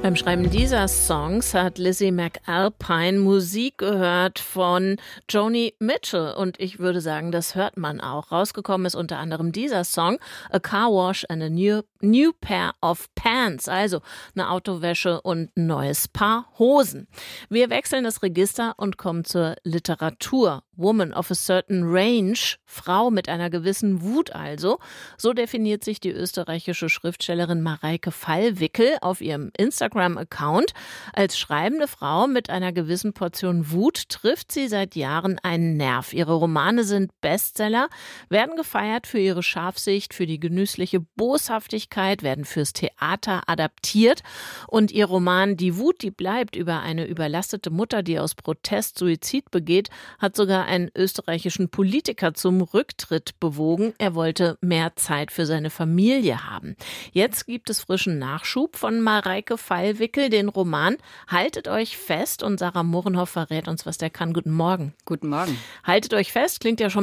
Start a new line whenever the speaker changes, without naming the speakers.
Beim Schreiben dieser Songs hat Lizzie McAlpine Musik gehört von Joni Mitchell. Und ich würde sagen, das hört man auch. Rausgekommen ist unter anderem dieser Song, A Car Wash and a New Pair of Pants. Also eine Autowäsche und ein neues Paar Hosen. Wir wechseln das Register und kommen zur Literatur. Woman of a certain range, Frau mit einer gewissen Wut also. So definiert sich die österreichische Schriftstellerin Mareike Fallwickel auf ihrem Instagram-Account. Als schreibende Frau mit einer gewissen Portion Wut trifft sie seit Jahren einen Nerv. Ihre Romane sind Bestseller, werden gefeiert für ihre Scharfsicht, für die genüssliche Boshaftigkeit, werden fürs Theater adaptiert. Und ihr Roman Die Wut, die bleibt über eine überlastete Mutter, die aus Protest Suizid begeht, hat sogar einen österreichischen Politiker zum Rücktritt bewogen. Er wollte mehr Zeit für seine Familie haben. Jetzt gibt es frischen Nachschub von Mareike Fallwickel, den Roman Haltet euch fest, und Sarah Mohrenhoff verrät uns, was der kann. Guten Morgen.
Guten Morgen.
Haltet euch fest, klingt ja schon